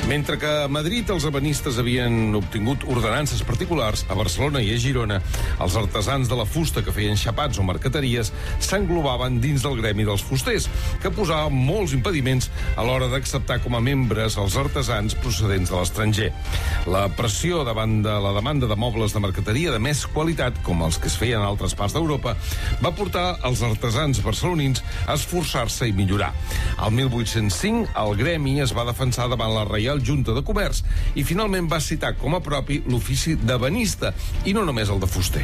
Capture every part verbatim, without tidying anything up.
Mentre que a Madrid els ebenistes havien obtingut ordenances particulars, a Barcelona i a Girona els artesans de la fusta que feien xapats o marqueteries s'englobaven dins del gremi dels fusters, que posava molts impediments a l'hora d'acceptar com a membres els artesans procedents de l'estranger. La pressió davant de la demanda de mobles de marqueteria de més qualitat, com els que es feien a altres parts d'Europa, va portar els artesans barcelonins a esforçar-se i millorar. Al mil vuit-cents cinc, el gremi es va defensar davant la Reial Junta de Comerç i finalment va citar com a propi l'ofici d'ebenista i no només el de fuster.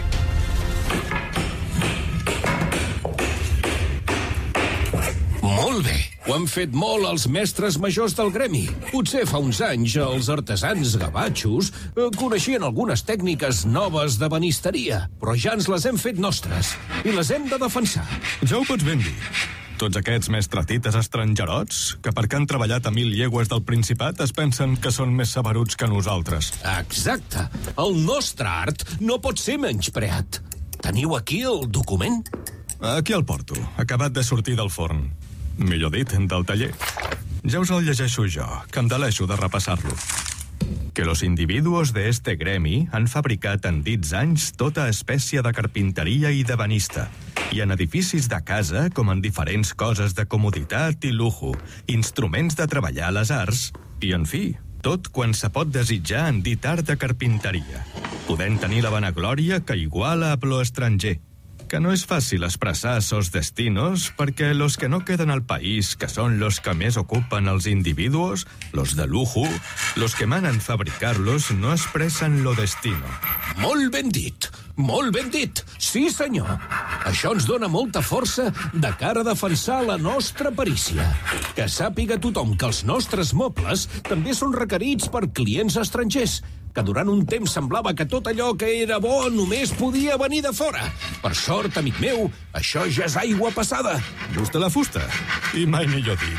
Molt bé. Ho han fet molt els mestres majors del gremi. Potser fa uns anys els artesans gavatxos eh, coneixien algunes tècniques noves d'ebenisteria, però ja ens les hem fet nostres i les hem de defensar. Ja ho pots ben dir. Tots aquests mestratites estrangerots, que perquè han treballat a mil llegües del Principat es pensen que són més saberuts que nosaltres. Exacte. El nostre art no pot ser menyspreat. Teniu aquí el document? Aquí el porto, acabat de sortir del forn. Millor dit, del taller. Ja us el llegeixo jo, que em deleixo de repassar-lo. Que los individuos de este gremi han fabricat en dits anys tota espècie de carpinteria i d'ebenista, i en edificis de casa com en diferents coses de comoditat i lujo, instruments de treballar a les arts, i, en fi, tot quan se pot desitjar en dit art de carpinteria, podent tenir la vanaglòria que iguala a lo estranger, que no és fàcil expressar sos destinos perquè los que no queden al país, que són los que més ocupen els individuos, los de lujo, los que manen fabricar-los, no expressen lo destino. Molt ben dit, molt ben dit. Sí, senyor. Això ens dona molta força de cara a defensar la nostra perícia. Que sàpiga tothom que els nostres mobles també són requerits per clients estrangers, que durant un temps semblava que tot allò que era bo només podia venir de fora. Per sort, amic meu, això ja és aigua passada. Gusta la fusta? I mai millor dit.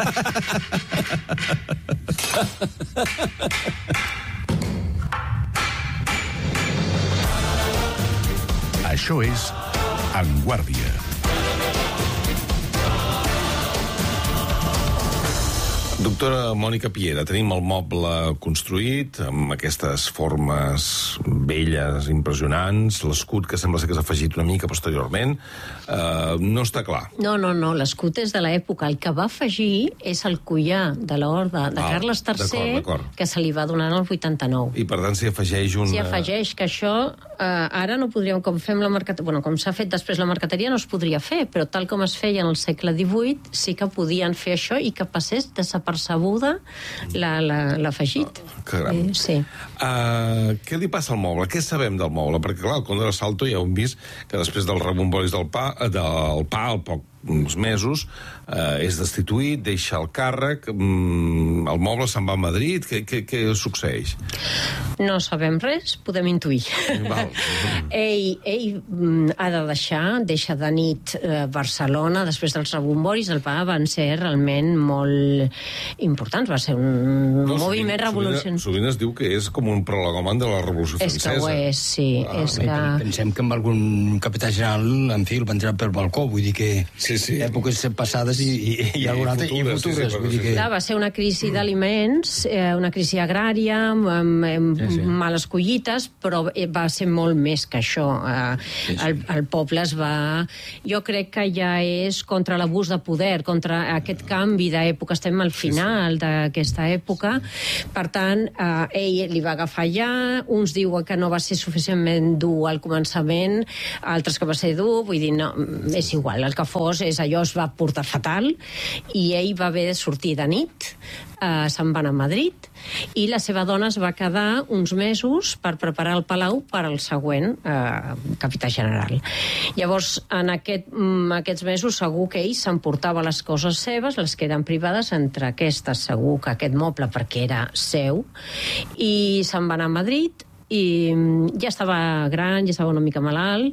Això és En Guàrdia. Doctora Mònica Piera, tenim el moble construït amb aquestes formes belles, impressionants, l'escut que sembla ser que s'ha afegit una mica posteriorment. Uh, no està clar. No, no, no, l'escut és de l'època. El que va afegir és el collar de l'orde de Ah, Carles tercer, d'acord, d'acord. que se li va donar en el vuitanta-nou. I per tant s'hi afegeix un... S'hi afegeix que això eh, ara no podríem, com fem la marqueteria, bueno, com s'ha fet després la marqueteria no es podria fer, però tal com es feia en el segle divuit sí que podien fer això i que passés desapercebuda l'afegit. Oh, que gran. Eh, sí. Uh, què li passa al moble? Què sabem del moble? Perquè, clar, el conde de Salto ja ho hem vist que després dels rebombolis del pa, del pa al poc uns mesos, eh, és destituït, deixa el càrrec, mm, el moble se'n va a Madrid, què, què, què succeeix? No sabem res, podem intuir. Val. ell ell mm, ha de deixar, deixa de nit eh, Barcelona, després dels rebomboris, el pa van ser realment molt importants, va ser un No, moviment revolucionari. Sovint, sovint es diu que és com un prologoman de la Revolució És Francesa. que ho és, sí. Ah, és bé, que... Pensem que amb algun capità general, en fi, el van tirar per balcó, vull dir que Sí, sí. èpoques passades i, i, i, I alguna altra, i futures, sí, futures, sí, vull dir sí, que... Clar, va ser una crisi d'aliments, eh, una crisi agrària, amb, amb, amb Sí, sí. males collites, però eh, va ser molt més que això. Eh, Sí, sí. el, el poble es va... Jo crec que ja és contra l'abús de poder, contra aquest canvi d'època. Estem al final d'aquesta època. Per tant, eh, ell li va agafar ja, uns diuen que no va ser suficientment dur al començament, altres que va ser dur, vull dir, no, és igual, el que fos, és allò es va portar fatal, i ell va haver de sortir de nit, eh, se'n va anar a Madrid, i la seva dona es va quedar uns mesos per preparar el palau per al següent eh, capità general. Llavors, en aquest, mm, aquests mesos segur que ell s'emportava les coses seves, les que eren privades, entre aquestes segur que aquest moble perquè era seu, i se'n va anar a Madrid, i ja estava gran, ja estava una mica malalt,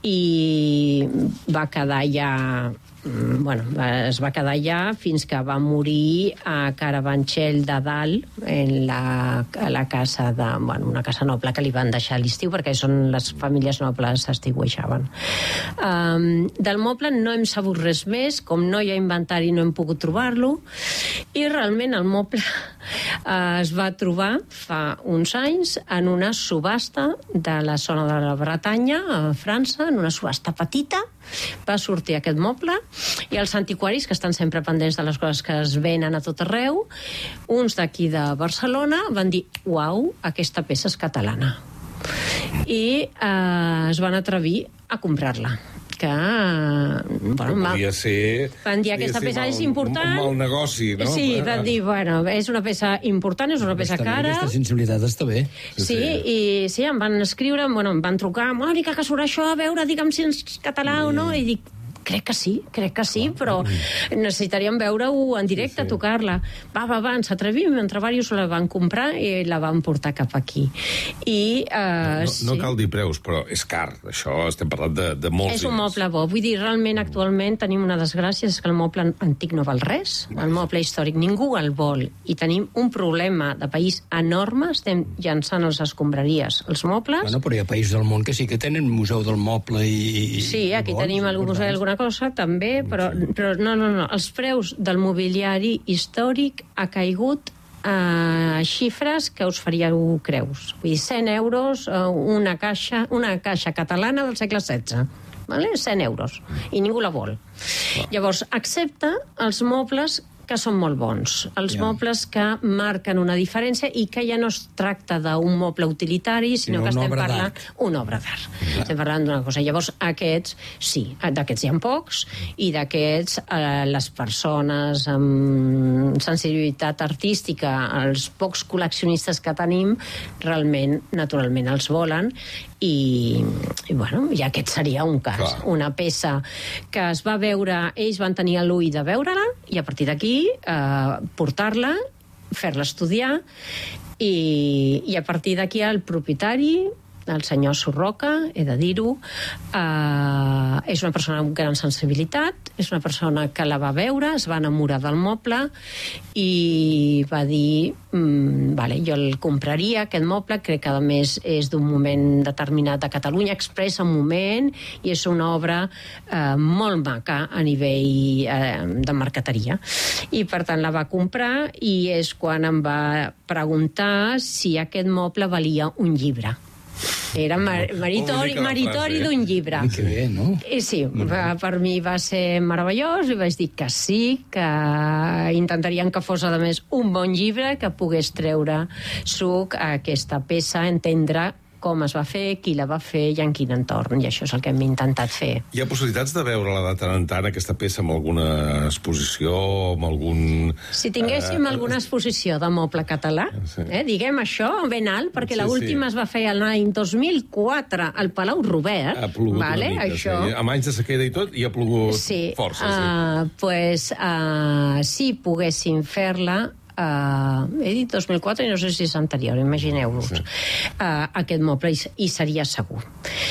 i va quedar ja bueno, es va quedar allà fins que va morir a Carabanchel de Dalt, en la, a la casa de, bueno, una casa noble que li van deixar a l'estiu, perquè són les famílies nobles estiuejaven. Um, del moble no hem sabut res més, com no hi ha inventari no hem pogut trobar-lo, i realment el moble Uh, es va trobar fa uns anys en una subhasta de la zona de la Bretanya, a França, en una subhasta petita, va sortir aquest moble, i els antiquaris, que estan sempre pendents de les coses que es venen a tot arreu, uns d'aquí de Barcelona van dir, uau, aquesta peça és catalana. I eh, es van atrevir a comprar-la. Que, bueno, podia ser... Van dir, aquesta peça mal, és important. Un mal negoci, no? Sí, van dir, bueno, és una peça important, és una peça Està bé, cara. Aquesta sensibilitat està bé. Sí, sí, i sí, em van escriure, bueno, em van trucar, Mònica, que surt això, a veure, digue'm si és català o no, i dic, crec que sí, crec que sí, però necessitaríem veure-ho en directe, sí, sí. tocar-la. Va, va, va, ens atrevim, entre diversos la van comprar i la van portar cap aquí. I, uh, no, no sí. cal dir preus, però és car. Això estem parlant de, de molts És un diners. moble bo. Vull dir, realment, actualment tenim una desgràcia, és que el moble antic no val res, el moble històric ningú el vol, i tenim un problema de país enorme, estem llançant les escombraries, els mobles... Bueno, però hi ha països del món que sí que tenen museu del moble i... Sí, aquí bons, tenim algun museu alguna cosa, també, però, però no, no, no. Els preus del mobiliari històric ha caigut a xifres que us faríeu creus. Vull dir, cent euros, una caixa, una caixa catalana del segle setze. Vale? cent euros. I ningú la vol. Llavors, accepta els mobles que són molt bons. Els yeah. mobles que marquen una diferència i que ja no es tracta d'un moble utilitari, sinó no, que estem parlant una obra d'art. Yeah. Estem parlant d'una cosa. Llavors, aquests, sí, d'aquests hi ha pocs, i d'aquests, eh, les persones amb sensibilitat artística, els pocs col·leccionistes que tenim, realment, naturalment, els volen, i, i bueno, i aquest seria un cas. Clar. Una peça que es va veure, ells van tenir l'ull de veure-la, i a partir d'aquí eh, portar-la, fer-la estudiar, i, i a partir d'aquí el propietari, el senyor Surroca, he de dir-ho, eh, és una persona amb gran sensibilitat, és una persona que la va veure, es va enamorar del moble i va dir, mm, vale, jo el compraria, aquest moble, crec que a més és d'un moment determinat de Catalunya, expressa un moment i és una obra eh, molt maca a nivell eh, de marqueteria. I per tant la va comprar i és quan em va preguntar si aquest moble valia un llibre. Era mar meritori, meritori d'un llibre. Que bé, no? I sí, va, per mi va ser meravellós i vaig dir que sí, que intentarien que fos, a més, un bon llibre que pogués treure suc a aquesta peça, entendre com es va fer, qui la va fer i en quin entorn, i això és el que hem intentat fer. Hi ha possibilitats de veure-la de tant en tant, aquesta peça, amb alguna exposició, amb algun... Si tinguéssim uh, alguna exposició de moble català, sí. eh, diguem això ben alt, perquè sí, l'última sí. es va fer l'any dos mil quatre al Palau Robert. Ha plogut vale, una mica, això... sí. Amb anys de sequera i tot, i ha plogut sí, força. Uh, sí. Pues, uh, si poguéssim fer-la, Uh, he dit dos mil quatre i no sé si és anterior, imagineu-vos. Sí. Uh, aquest moble hi, hi seria segur.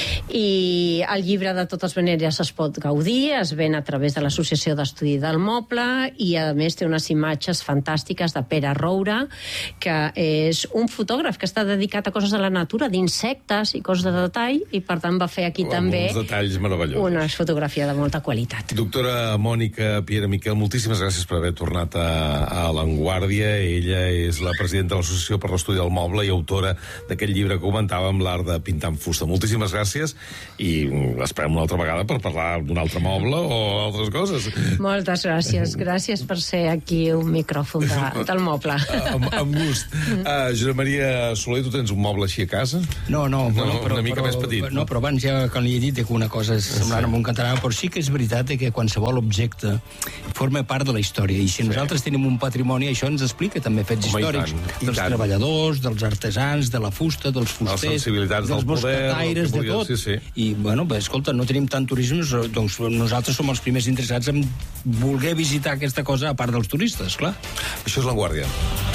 I el llibre, de totes maneres, es pot gaudir, es ven a través de l'Associació d'Estudi del Moble, i a més té unes imatges fantàstiques de Pere Roura, que és un fotògraf que està dedicat a coses de la natura, d'insectes i coses de detall, i per tant va fer aquí amb també uns detalls meravellosos. Una fotografia de molta qualitat. Doctora Mònica Piera Miquel, moltíssimes gràcies per haver tornat a, a L'Avantguàrdia. Ella és la presidenta de l'Associació per l'Estudi del Moble i autora d'aquest llibre que comentàvem, L'art de pintar amb fusta. Moltíssimes gràcies i esperem una altra vegada per parlar d'un altre moble o altres coses. Moltes gràcies. Gràcies per ser aquí un micròfon de, del moble. Amb, amb gust. Uh, Josep Maria Soler, tu tens un moble així a casa? No, no, bueno, no però, una mica però, més petit. No, però abans ja que li he dit que una cosa és semblant sí. amb un català, però sí que és veritat que qualsevol objecte forma part de la història, i si sí. nosaltres tenim un patrimoni, això ens explica també fets Home, històrics i tant, i dels tant. treballadors, dels artesans, de la fusta, dels fusters, les sensibilitats dels del mosquetaires, de tot. Sí, sí. I, bueno, bé, escolta, no tenim tant turisme, doncs nosaltres som els primers interessats en voler visitar aquesta cosa a part dels turistes, clar. Això és L'Avantguàrdia.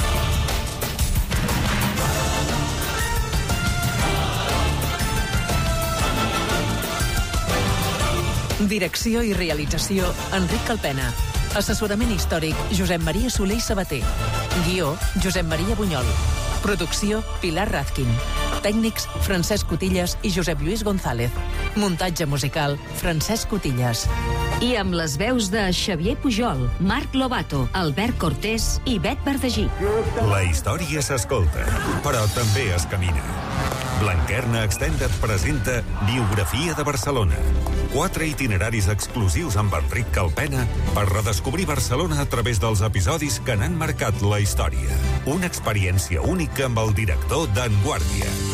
Direcció i realització, Enric Calpena. Assessorament històric, Josep Maria Soler i Sabater. Guió, Josep Maria Bunyol. Producció, Pilar Razkin. Tècnics, Francesc Cotillas i Josep Lluís González. Muntatge musical, Francesc Cotillas. I amb les veus de Xavier Pujol, Marc Lobato, Albert Cortés i Bet Verdagí. La història s'escolta, però també es camina. Blanquerna Extended presenta Biografia de Barcelona. Quatre itineraris exclusius amb Enric Calpena per redescobrir Barcelona a través dels episodis que n'han marcat la història. Una experiència única amb el director d'En Guàrdia.